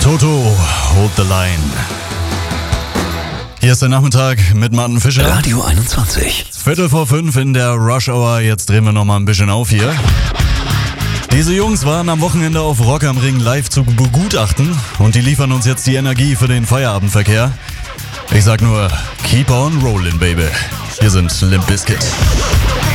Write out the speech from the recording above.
Toto, Hold the Line. Hier ist der Nachmittag mit Martin Fischer. Radio 21. 4:45 in der Rush Hour. Jetzt drehen wir nochmal ein bisschen auf hier. Diese Jungs waren am Wochenende auf Rock am Ring live zu begutachten und die liefern uns jetzt die Energie für den Feierabendverkehr. Ich sag nur, keep on rolling, baby. Hier sind Limp Bizkit.